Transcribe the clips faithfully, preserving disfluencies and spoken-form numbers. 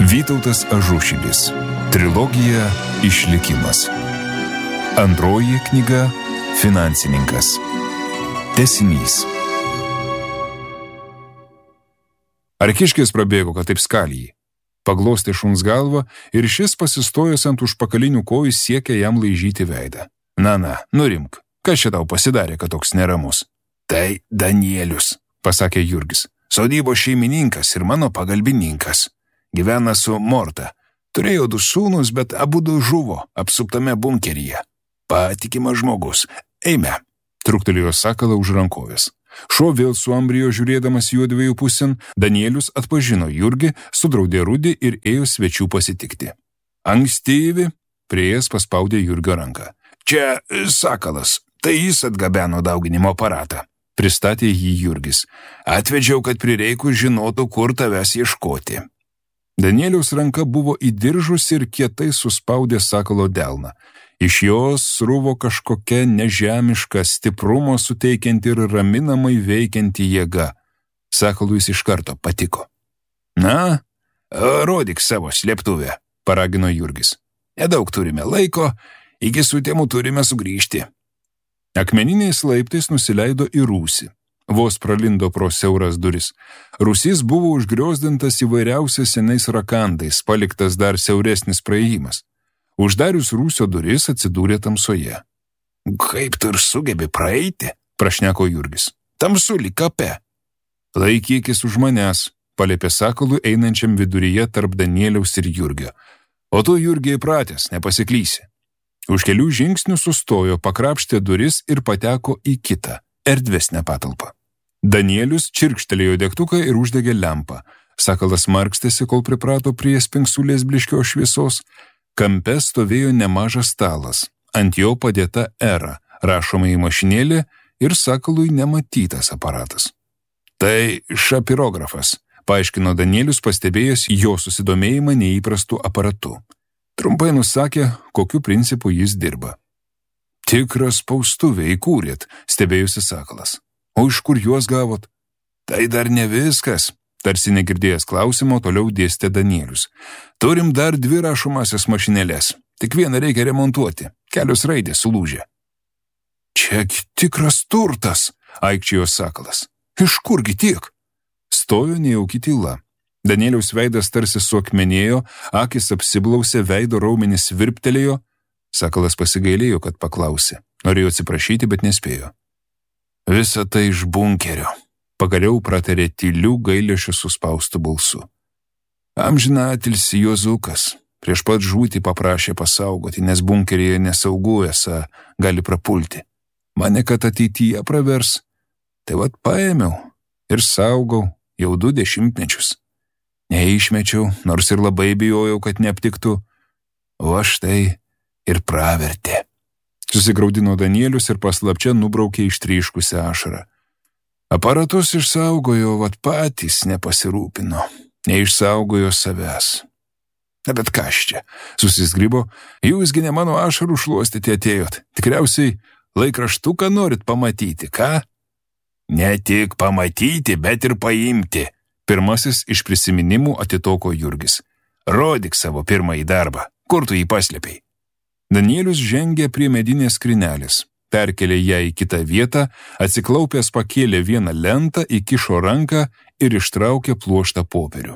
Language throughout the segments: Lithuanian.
Vytautas Ažušilis. Trilogija Išlikimas. Antroji knyga Finansininkas. Tęsinys. Arkiškis prabėgo, kad taip skalijai. Paglostė šuns galvą ir šis pasistojęs ant užpakalinių kojų siekė jam laižyti veidą. Na, na, nurimk, kas čia tau pasidarė, kad toks neramus? Tai Danielius, pasakė Jurgis. Sodybos šeimininkas ir mano pagalbininkas. Gyvena su Morta. Turėjo du sūnus, bet abudu žuvo apsuptame bunkeryje. Patikimas žmogus. Eime. Truktelėjo sakalą už rankovės. Šuo vėl suambrijo žiūrėdamas juodviejų pusėn, Danielius atpažino Jurgį, sudraudė rudį ir ėjo svečių pasitikti. Ankstyvi, prieėjęs paspaudė Jurgio ranką. Čia sakalas, tai jis atgabeno dauginimo aparatą. Pristatė jį Jurgis. Atvedžiau, kad prireikus žinotų, kur tavęs ieškoti. Danieliaus ranka buvo įdiržus ir kietai suspaudė sakalo delną. Iš jos sruvo kažkokia nežemiška, stiprumo suteikianti ir raminamai veikianti jėga. Sakalui jis iš karto patiko. Na, rodyk savo slėptuvę, paragino Jurgis. Nedaug turime laiko, iki sutemų turime sugrįžti. Akmeniniais laiptais nusileido į rūsį. Vos pralindo pro siauras duris. Rūsys buvo užgriozdintas įvairiausiais senais rakandais, paliktas dar siauresnis praėjimas. Uždarius rūsio duris atsidūrė tamsoje. Kaip tu ir sugebi praeiti? Prašneko Jurgis. Tamsu lyg kape. Laikykis už manęs, paliepė sakalui einančiam viduryje tarp Danieliaus ir Jurgio. O tu, Jurgiai, pratęs, nepasiklysi. Už kelių žingsnių sustojo, pakrapštė duris ir pateko į kitą, erdvesnę patalpą. Danielius čirkštelėjo degtuką ir uždegė lempą. Sakalas markstėsi, kol priprato prie spingsulės bliškios šviesos. Kampe stovėjo nemažas stalas, ant jo padėta era, rašoma į mašinėlį ir sakalui nematytas aparatas. Tai šapirografas, paaiškino Danielius, pastebėjęs jo susidomėjimą neįprastu aparatu. Trumpai nusakė, kokiu principu jis dirba. Tikrą spaustuvę įkūrėt, stebėjusi sakalas. O iš kur juos gavot? Tai dar ne viskas, tarsi negirdėjęs klausimo, toliau dėstė Danielius. Turim dar dvi rašomasias mašinėlės, tik vieną reikia remontuoti, kelios raidės sulūžė. Čia tikras turtas, aikčiojo sakalas. Iš kurgi tiek? Stojo nejauki tyla. Danieliaus veidas tarsi suakmenėjo, akis apsiblausė, veido raumenys virptelėjo. Sakalas pasigailėjo, kad paklausė. Norėjo atsiprašyti, bet nespėjo. Visa tai iš bunkerio, pagaliau pratarė tylių gailesčių suspaustų balsu. Amžiną atilsį Jozukas. Prieš pat žūtį paprašė pasaugoti, nes bunkeryje nesaugu esą gali prapulti. Mane, kad ateityje pravers. Tai vat paėmiau ir saugau jau du dešimtmečius. Neišmečiau, nors ir labai bijojau, kad neaptiktų. O aš tai ir pravertė. Susigraudino Danielius ir paslapčia nubraukė ištryškusią ašarą. Aparatus išsaugojo, vat patys nepasirūpino. Neišsaugojo savęs. Na bet kas čia, susizgribo, jūsgi ne mano ašarų šluostyti atėjot. Tikriausiai laikraštuką norit pamatyti, ką? Ne tik pamatyti, bet ir paimti. Pirmasis iš prisiminimų atitoko Jurgis. Rodyk savo pirmąjį darbą. Kur tu jį paslėpei? Danielius žengė prie medinės skrinelės, perkelė ją į kitą vietą, atsiklaupęs pakėlė vieną lentą, įkišo ranką ir ištraukė pluoštą popierių.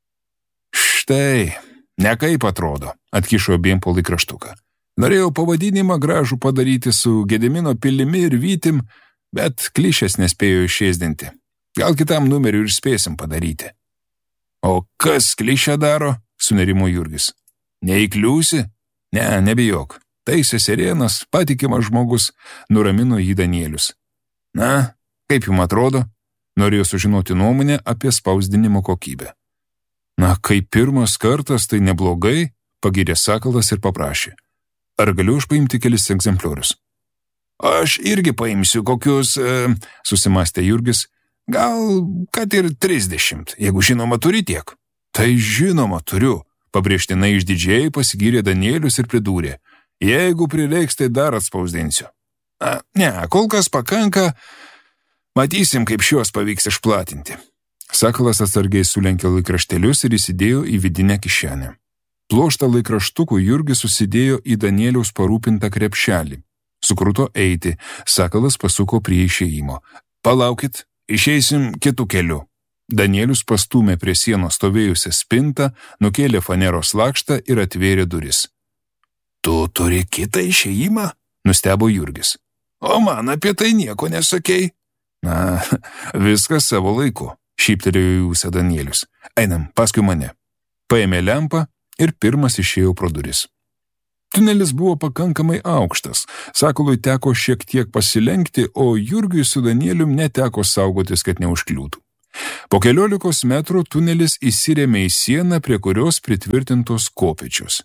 Štai, nekaip atrodo, atkišo abiem po laikraštuką. Norėjau pavadinimą gražų padaryti su Gedimino pilimi ir Vytim, bet klišės nespėjo išėsdinti. Gal kitam numeriu ir spėsim padaryti. O kas klišę daro? Sunerimo Jurgis. Neįkliūsi? Ne, nebijok. Tai seserienas, patikimas žmogus, nuramino jį Danielius. Na, kaip jums atrodo? Norėjo sužinoti nuomonę apie spausdinimo kokybę. Na, kai pirmas kartas, tai neblogai, pagyrė sakalas ir paprašė. Ar galiu aš paimti kelis egzempliorius? Aš irgi paimsiu kokius, e, susimastė Jurgis, gal kad ir trisdešimt, jeigu žinoma turi tiek. Tai žinoma turiu. Pabrėžtinai išdidžiai pasigyrė Danielius ir pridūrė. Jeigu prireiks, tai dar atspausdinsiu. A, ne, kol kas pakanka. Matysim, kaip šios pavyks išplatinti. Sakalas atsargiai sulenkė laikraštelius ir įsidėjo į vidinę kišenę. Pluoštą laikraštukų Jurgis susidėjo į Danieliaus parūpintą krepšelį. Sukruto eiti, Sakalas pasuko prie išėjimo. Palaukit, išeisim kitų kelių. Danielius pastūmė prie sienos stovėjusią spintą, nukėlė faneros lakštą ir atvėrė duris. Tu turi kitą išėjimą? Nustebo Jurgis. O man apie tai nieko nesakei. Na, viskas savo laiku, šyptelėjo į ūsą Danielius. Einam, paskui mane. Paėmė lempą ir pirmas išėjo pro duris. Tunelis buvo pakankamai aukštas, Sakalui teko šiek tiek pasilenkti, o Jurgiui su Danielium neteko saugotis, kad neužkliūtų. Po keliolikos metrų tunelis įsirėmė į sieną, prie kurios pritvirtintos kopėčios.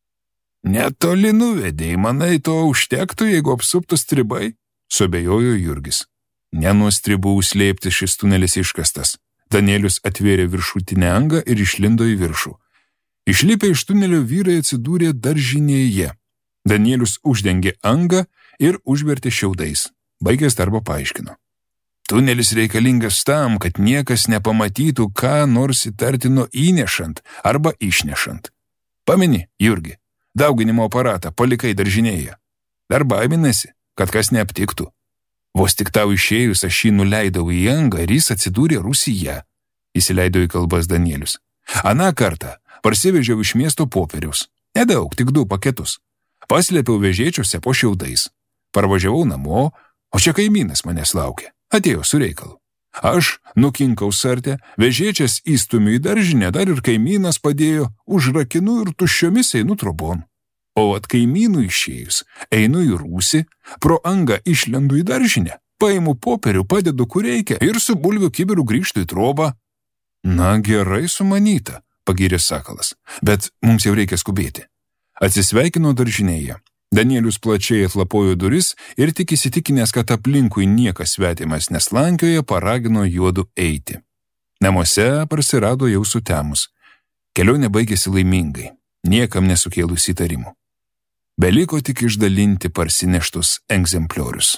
Netoli nuvedėjai, manai, to užtektų, jeigu apsuptų stribai? Suabejojo Jurgis. Ne nuo stribų slėpti šis tunelis iškastas. Danielius atvėrė viršutinę angą ir išlindo į viršų. Išlipę iš tunelio vyrai atsidūrė daržinėje. Danielius uždengė angą ir užvertė šiaudais. Baigęs darbą paaiškino. Tunelis reikalingas tam, kad niekas nepamatytų, ką nors įtartino įnešant arba išnešant. Pameni, Jurgi, dauginimo aparatą palikai daržinėje. Dar baiminasi, kad kas neaptiktų. Vos tik tau išėjus aš jį nuleidau į angą ir jis atsidūrė Rūsyje, įsileido į kalbas Danielius. Aną kartą parsivežiau iš miesto popieriaus. Nedaug, tik du paketus. Paslėpiau vežėčiuose po šiaudais. Parvažiavau namo, o čia kaimynas manęs laukė. Atėjo su reikalu. Aš nukinkau sartę, vežėčias įstumiu į daržinę, dar ir kaimynas padėjo, užrakinu ir tuščiomis einu trobon. O at kaimynų išėjus, einu į rūsį, pro angą išlendu į daržinę, paimu popierių, padedu kur reikia ir su bulvių kibiru grįžtu į trobą. Na, gerai sumanyta, pagyrė Sakalas, bet mums jau reikia skubėti. Atsisveikino daržinėje. Danielius plačiai atlapojo duris ir tik įsitikinęs, kad aplinkui niekas svetimas neslankioja, paragino juodu eiti. Namuose prasirado jau sutemus. Kelionė baigėsi laimingai, niekam nesukėlus įtarimų. Beliko tik išdalinti parsineštus egzempliorius.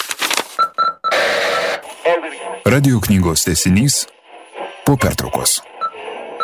Radio knygos tęsinys po pertraukos.